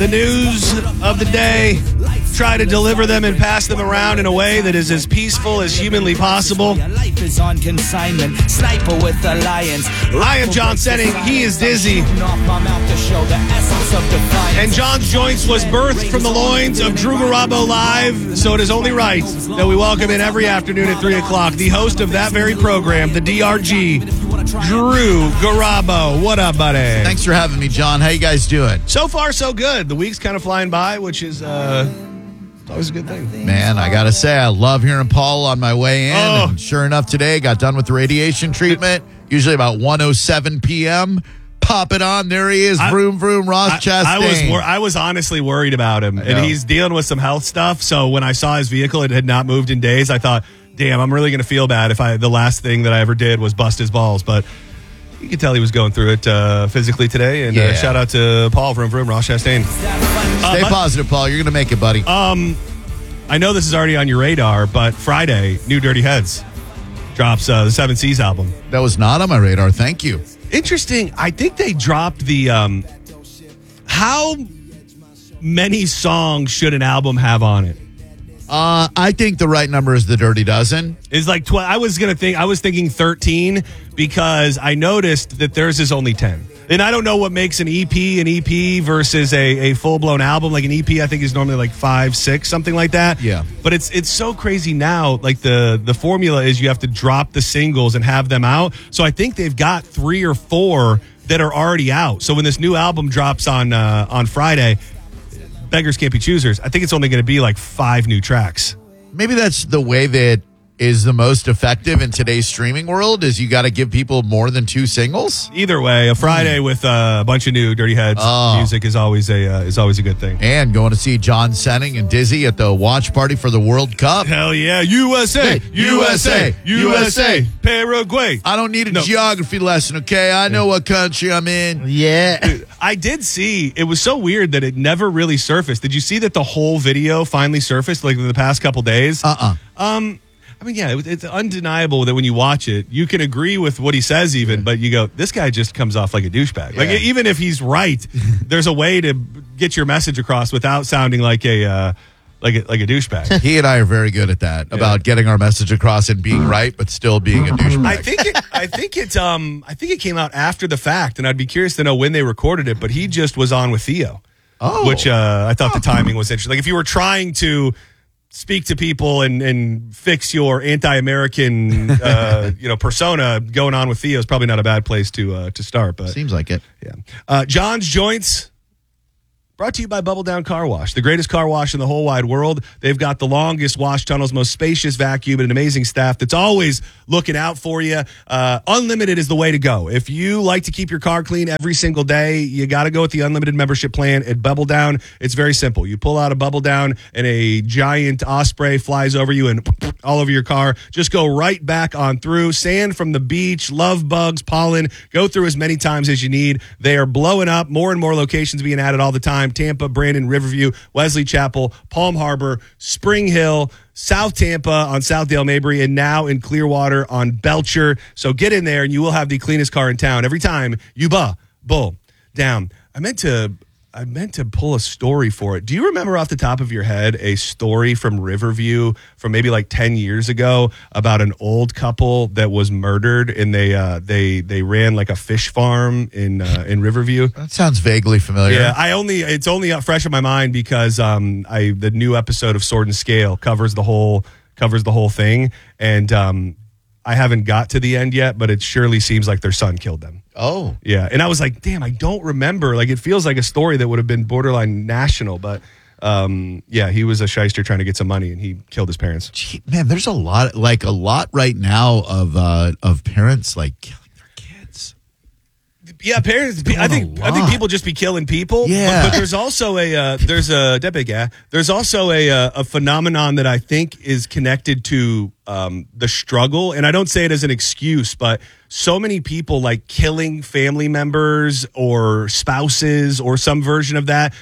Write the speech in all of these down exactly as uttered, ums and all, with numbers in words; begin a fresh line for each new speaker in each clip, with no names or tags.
the news of the day, try to deliver them and pass them around in a way that is as peaceful as humanly possible.
Life is on consignment. Sniper with the lions.
I am John Senning. He is Dizzy. And John's Joints was birthed from the loins of Drew Garabo Live, so it is only right that we welcome in every afternoon at three o'clock the host of that very program, the D R G, Drew Garabo. What up, buddy?
Thanks for having me, John. How you guys doing?
So far, so good. The week's kind of flying by, which is uh, always a good thing.
Man, I got to say, I love hearing Paul on my way in.
Oh.
And sure enough, today, got done with the radiation treatment, usually about one oh seven p.m. Pop it on. There he is.
I,
vroom, vroom, Ross
I,
Chastain.
I was wor- I was honestly worried about him, and he's dealing with some health stuff. So when I saw his vehicle, it had not moved in days. I thought, damn, I'm really going to feel bad if I the last thing that I ever did was bust his balls. But you could tell he was going through it uh, physically today. And
Yeah.
uh, shout out to Paul from Vroom, Ross Chastain. Uh,
Stay
but-
positive, Paul. You're going to make it, buddy.
Um, I know this is already on your radar, but Friday, New Dirty Heads drops uh, the Seven Seas album.
that was not on my radar. Thank you.
Interesting. I think they dropped the um, how many songs should an album have on it?
Uh, I think the right number is the Dirty Dozen.
Is like twelve. I was gonna think. I was thinking thirteen because I noticed that theirs is only ten. And I don't know what makes an E P an E P versus a, a full blown album. Like an E P, I think is normally like five, six, something like that.
Yeah.
But it's it's so crazy now. Like the the formula is you have to drop the singles and have them out. So I think they've got three or four that are already out. So when this new album drops on uh, on Friday, beggars can't be choosers. I think it's only going to be like five new tracks.
Maybe that's the way that is the most effective in today's streaming world is you got to give people more than two singles.
Either way, a Friday with uh, a bunch of new Dirty Heads
Oh.
music is always a uh, is always a good thing.
And going to see John Senning and Dizzy at the watch party for the World Cup.
Hell yeah, U S A,
Hey, U S A,
U S A, Paraguay.
I don't need a
No.
geography lesson, okay? I know what country I'm in. Yeah.
I did see, it was so weird that it never really surfaced. Did you see that the whole video finally surfaced like in the past couple days?
Uh-uh.
Um, I mean, yeah, it, it's undeniable that when you watch it, you can agree with what he says even, but you go, this guy just comes off like a douchebag. Like
Yeah.
even if he's right, there's a way to get your message across without sounding like a uh, like a, like a douchebag.
He and I are very good at that, about getting our message across and being right, but still being a douchebag.
I think it, I think it um I think it came out after the fact, and I'd be curious to know when they recorded it. But he just was on with Theo,
Oh.
which uh, I thought the timing was interesting. Like if you were trying to speak to people and, and fix your anti-American uh, you know persona, going on with Theo is probably not a bad place to uh, to start. But
Seems like it.
yeah, uh, John's Joints. Brought to you by Bubble Down Car Wash, the greatest car wash in the whole wide world. They've got the longest wash tunnels, most spacious vacuum, and an amazing staff that's always looking out for you. Uh, unlimited is the way to go. If you like to keep your car clean every single day, you got to go with the unlimited membership plan at Bubble Down. It's very simple. You pull out a Bubble Down and a giant Osprey flies over you and all over your car. Just go right back on through. Sand from the beach, love bugs, pollen. Go through as many times as you need. They are blowing up. More and more locations being added all the time. Tampa, Brandon, Riverview, Wesley Chapel, Palm Harbor, Spring Hill, South Tampa on Southdale Mabry, and now in Clearwater on Belcher. So get in there and you will have the cleanest car in town every time you buy bull down. I meant to I meant to pull a story for it. Do you remember off the top of your head a story from Riverview from maybe like ten years ago about an old couple that was murdered, and they uh, they they ran like a fish farm in uh, in Riverview?
That sounds vaguely familiar.
Yeah, I only it's only fresh in my mind because um I the new episode of Sword and Scale covers the whole covers the whole thing, and um I haven't got to the end yet, but it surely seems like their son killed them.
Oh.
Yeah, and I was like, damn, I don't remember. Like, it feels like a story that would have been borderline national, but um, yeah, he was a shyster trying to get some money, and he killed his parents.
Gee, man, there's a lot, like a lot right now of uh, of parents like killing their kids.
Yeah, parents.
Doing
I think
a
I think
lot.
people just be killing people.
Yeah.
but, but there's also a uh, there's a yeah, there's also a uh, a phenomenon that I think is connected to um, the struggle, and I don't say it as an excuse, but so many people like killing family members or spouses or some version of that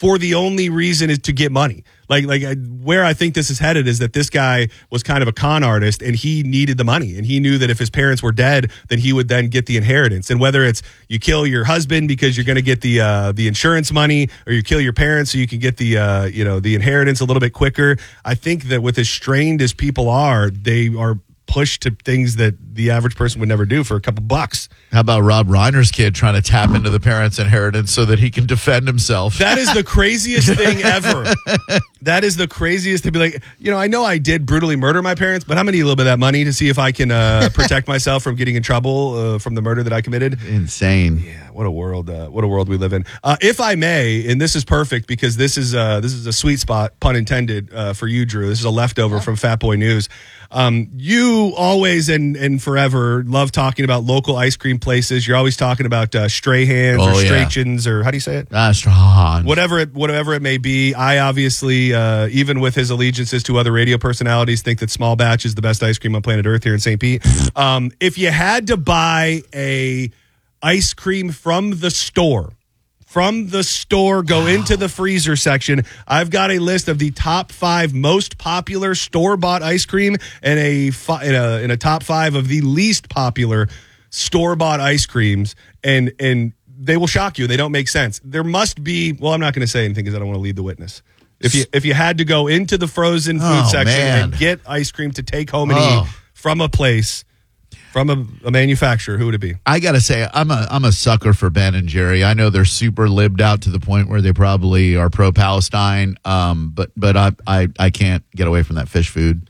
for the only reason is to get money. Like, like I, where I think this is headed is that this guy was kind of a con artist and he needed the money. And he knew that if his parents were dead, then he would then get the inheritance. And whether it's you kill your husband because you're going to get the uh, the insurance money, or you kill your parents so you can get the uh, you know the inheritance a little bit quicker. I think that with as strained as people are, they are pushed to things that the average person would never do for a couple bucks.
How about Rob Reiner's kid trying to tap into the parents' inheritance so that he can defend himself?
That is the craziest thing ever. That is the craziest to be like, you know, I know I did brutally murder my parents, but I'm going to need a little bit of that money to see if I can uh, protect myself from getting in trouble uh, from the murder that I committed.
Insane.
Yeah, what a world! Uh, what a world we live in. Uh, if I may, and this is perfect because this is uh, this is a sweet spot, pun intended, uh, for you, Drew. This is a leftover from Fat Boy News. Um, you always and and forever love talking about local ice cream places. You're always talking about uh, Strahan's
Oh,
or
yeah.
Strachans or how do you say it?
Ah, strong.
Whatever it, whatever it may be. I obviously, uh, even with his allegiances to other radio personalities, think that Small Batch is the best ice cream on planet Earth here in Saint Pete. Um, if you had to buy a ice cream from the store, from the store, go into the freezer section, I've got a list of the top five most popular store-bought ice cream and a, fi- in a, in a top five of the least popular store-bought ice creams, and and they will shock you. They don't make sense. There must be, well, I'm not going to say anything because I don't want to lead the witness. If you if you had to go into the frozen food
Oh,
section
man.
and get ice cream to take home and
Oh.
eat from a place, from a, a manufacturer, who would it be?
I gotta say, I'm a I'm a sucker for Ben and Jerry. I know they're super libbed out to the point where they probably are pro Palestine. Um, but but I, I I can't get away from that fish food.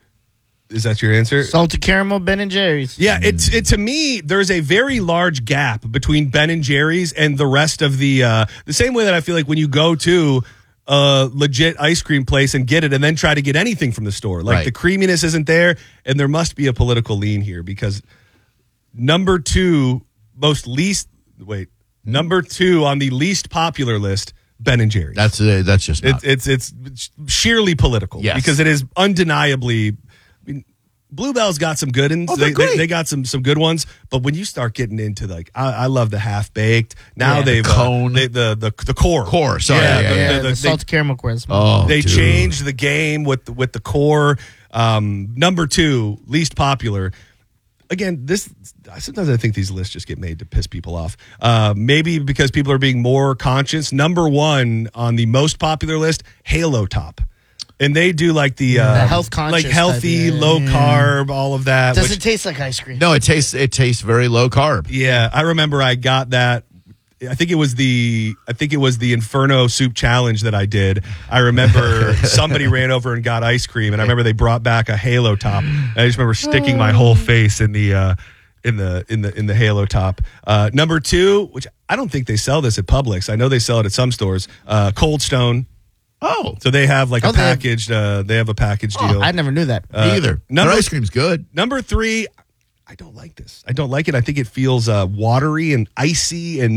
Is that your answer?
Salted caramel Ben and Jerry's.
Yeah, it's it to me. There's a very large gap between Ben and Jerry's and the rest of the uh, the same way that I feel like when you go to a legit ice cream place and get it, and then try to get anything from the store, like
Right.
the creaminess isn't there, and there must be a political lean here because number two most least wait number two on the least popular list, Ben and Jerry's.
That's uh, that's just not.
It's it's it's sheerly political
Yes.
because it is undeniably. I mean, Bluebell's got some good ones.
Oh, they're
they, they,
great.
they got some some good ones. But when you start getting into like, I, I love the half baked. Now
Yeah, the
they've
cone.
uh, they, the the the core
Core, sorry,
Yeah,
yeah,
the-
yeah,
Yeah,
the-
the,
the- they-
salted caramel quiz.
Oh,
they
dude.
changed the game with the, with the core. Um, number two, least popular. Again, this sometimes I think these lists just get made to piss people off. Uh, maybe because people are being more conscious. Number one on the most popular list, Halo Top, and they do like the,
The
um,
health conscious
like healthy,
type, yeah.
low carb, all of that.
Does
which-
it taste like ice cream?
No, it tastes it tastes very low carb.
Yeah, I remember I got that. I think it was the I think it was the Inferno Soup Challenge that I did. I remember somebody ran over and got ice cream, and I remember they brought back a Halo Top. And I just remember sticking my whole face in the uh, in the in the in the Halo Top. Uh, number two, which I don't think they sell this at Publix. I know they sell it at some stores. Uh, Cold Stone.
Oh,
So they have like
Oh,
a
they have-
packaged. Uh, they have a package
Oh,
deal.
I never knew that.
Uh,
either.
number-
Their ice cream's good.
Number three, I don't like this. I don't like it. I think it feels uh, watery and icy and